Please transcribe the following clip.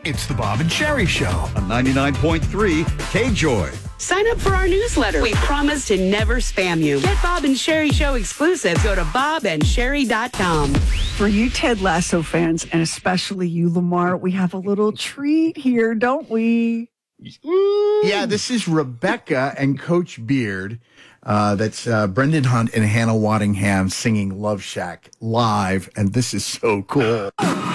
It's the Bob and Sherry Show on 99.3 K-Joy. Sign up for our newsletter. We promise to never spam you. Get Bob and Sherry Show exclusives. Go to bobandsherry.com. For you Ted Lasso fans, and especially you, Lamar, we have a little treat here, don't we? Yeah, this is Rebecca and Coach Beard. That's Brendan Hunt and Hannah Waddingham singing Love Shack live, and this is so cool.